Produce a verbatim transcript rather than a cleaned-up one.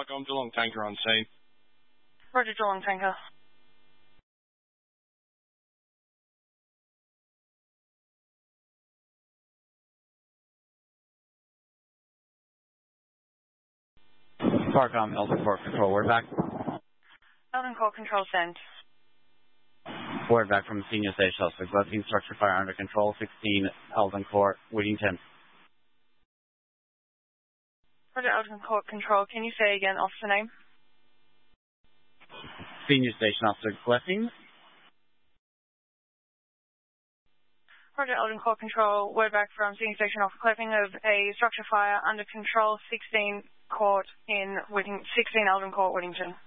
Farcom, Geelong Tanker on scene. Roger, Geelong Tanker. Farcom, Eldon Court Control, word back. Eldon Court Control, send. Word back from Senior Station Officer. Gillespie structure fire under control, sixteen Eldon Court, Whittington. Roger, Eldon Court Control. Can you say again officer name? Senior Station Officer Gillespie. Roger, Eldon Court Control. Word back from Senior Station Officer Clepping of a structure fire under control, sixteen Court in Whitting, sixteen Eldon Court, Whittington.